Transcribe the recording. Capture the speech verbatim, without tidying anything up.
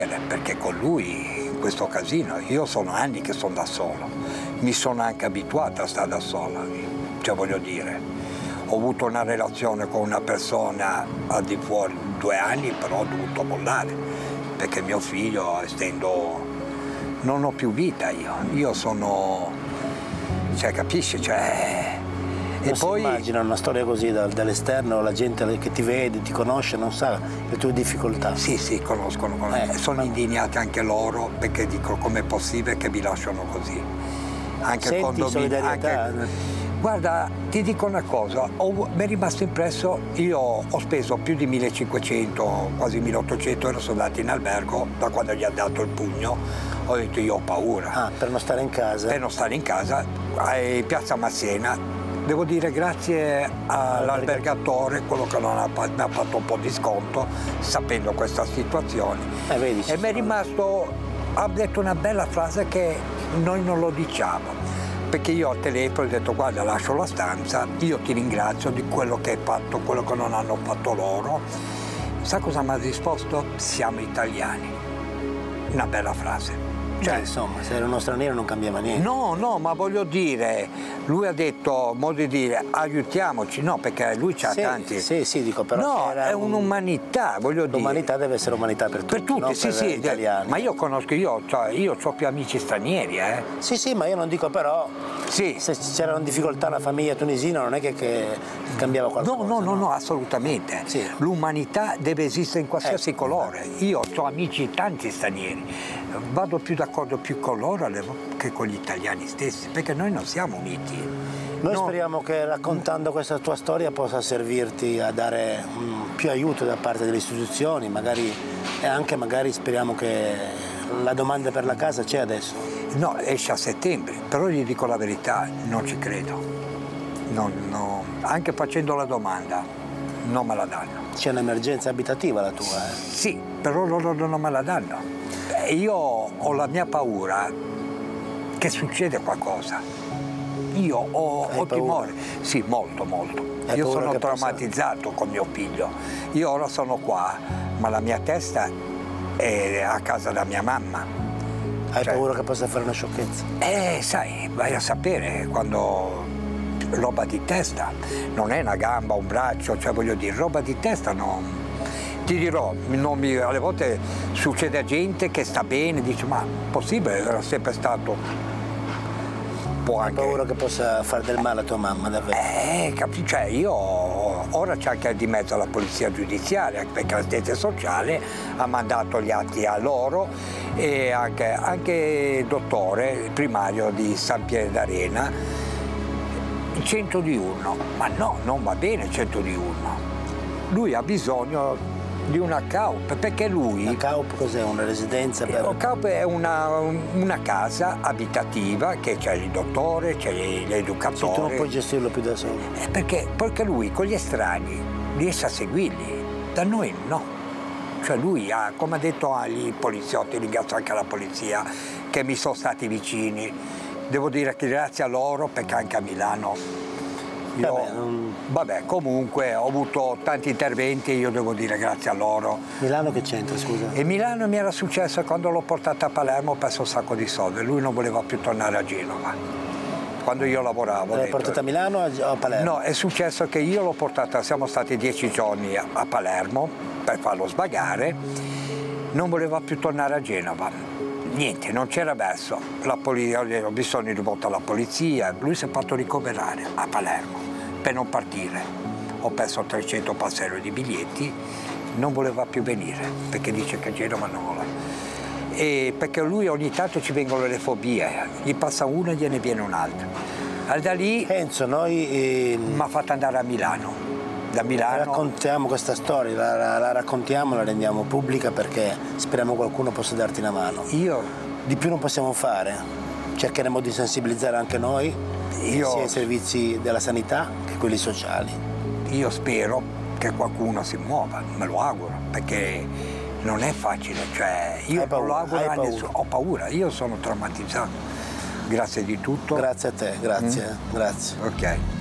perché con lui in questo casino io sono anni che sono da solo, mi sono anche abituato a stare da sola, cioè voglio dire, ho avuto una relazione con una persona al di fuori due anni, però ho dovuto mollare perché mio figlio, essendo, non ho più vita io, io sono, cioè capisci, cioè. Non E si poi immagina una storia così da, dall'esterno, la gente che ti vede, ti conosce, non sa le tue difficoltà. sì, sì, conoscono, conoscono. Eh, sono ma... indignati anche loro perché dico com'è possibile che vi lasciano così. Anche Senti quando solidarietà? Anche... Guarda, ti dico una cosa, ho... mi è rimasto impresso, io ho speso più di millecinquecento, quasi milleottocento euro, sono andato in albergo da quando gli ha dato il pugno, ho detto io ho paura. Ah, per non stare in casa? Per non stare in casa, a Piazza Mazzena. Devo dire grazie all'albergatore, quello che non ha, mi ha fatto un po' di sconto, sapendo questa situazione. Eh, vedi, e mi è rimasto, ha detto una bella frase che noi non lo diciamo, perché io al telefono ho detto guarda lascio la stanza, io ti ringrazio di quello che hai fatto, quello che non hanno fatto loro. Sa cosa mi ha risposto? Siamo italiani. Una bella frase. Cioè, insomma, se era uno straniero non cambiava niente. No, no, ma voglio dire, lui ha detto, modo di dire, aiutiamoci, no, perché lui c'ha sì, tanti. Sì, sì, dico, però. No, era è un... un'umanità, voglio dire. L'umanità deve essere umanità per tutti. Per tutti, non sì, per sì. italiani. Ma io conosco, io, cioè, io ho più amici stranieri, eh. Sì, sì, ma io non dico però. Sì. Se c'era una difficoltà la famiglia tunisina non è che, che cambiava qualcosa. No, no, no, no, assolutamente. Sì. L'umanità deve esistere in qualsiasi eh, colore. Io ho amici tanti stranieri, vado più d'accordo più con loro che con gli italiani stessi, perché noi non siamo uniti. Noi no. speriamo che raccontando questa tua storia possa servirti a dare um, più aiuto da parte delle istituzioni, magari, e anche magari speriamo che la domanda per la casa c'è adesso. No, esce a settembre, però gli dico la verità, non ci credo. Non, no. Anche facendo la domanda, non me la danno. C'è un'emergenza abitativa la tua, eh? Sì, però loro non me la danno. E io ho la mia paura che succede qualcosa. Io ho, ho timore. Sì, molto, molto. Hai io paura sono che traumatizzato possa... con mio figlio. Io ora sono qua, ma la mia testa è a casa da mia mamma. Hai cioè, paura che possa fare una sciocchezza? Eh, sai, vai a sapere quando roba di testa, non è una gamba, un braccio, cioè voglio dire, roba di testa non... Ti dirò, non mi, alle volte succede a gente che sta bene, dice ma possibile, era sempre stato... Può Hai anche... paura che possa fare del male a tua mamma, davvero? Eh, capi, cioè io, ora c'è anche di mezzo la polizia giudiziaria, perché l'assistente sociale ha mandato gli atti a loro e anche, anche il dottore primario di San Pier d'Arena, cento di uno, ma no, non va bene cento di uno, lui ha bisogno di una C A U P, perché lui... La C A U P cos'è? Una residenza? Per... La C A U P è una, una casa abitativa che c'è il dottore, c'è l'educatore. Sì, tu non puoi gestirlo più da solo. Eh, perché, perché lui con gli estranei riesce a seguirli, da noi no. Cioè lui ha, come ha detto agli poliziotti, ringrazio anche la polizia, che mi sono stati vicini. Devo dire che grazie a loro, perché anche a Milano... Io, vabbè, non... vabbè, comunque ho avuto tanti interventi e io devo dire grazie a loro. Milano che c'entra, scusa? E Milano mi era successo quando l'ho portata a Palermo, ho perso un sacco di soldi, lui non voleva più tornare a Genova. Quando io lavoravo. L'hai portata a Milano o a Palermo? No, è successo che io l'ho portata, siamo stati dieci giorni a Palermo per farlo svagare, non voleva più tornare a Genova. Niente, non c'era verso, la polizia, ho bisogno di volta alla polizia, lui si è fatto ricoverare a Palermo per non partire. Ho perso trecento passeggeri di biglietti, non voleva più venire perché dice che Genova non vuole. E perché lui ogni tanto ci vengono le fobie, gli passa una e gliene viene un'altra. E da lì Enzo, noi eh, mi ha fatto andare a Milano. Da Milano raccontiamo questa storia, la, la, la raccontiamo, la rendiamo pubblica perché speriamo qualcuno possa darti una mano. Io di più non possiamo fare, cercheremo di sensibilizzare anche noi, io, sia i servizi della sanità che quelli sociali. Io spero che qualcuno si muova, me lo auguro, perché non è facile, cioè io non lo auguro a nessuno, ho paura, io sono traumatizzato. Grazie di tutto. Grazie a te, grazie, mm. grazie. Ok.